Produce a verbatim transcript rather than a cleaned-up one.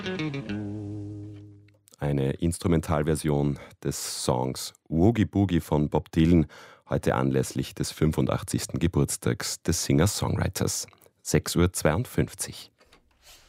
Eine Instrumentalversion des Songs Woogie Boogie von Bob Dylan, heute anlässlich des fünfundachtzigsten Geburtstags des Singer-Songwriters. sechs Uhr zweiundfünfzig.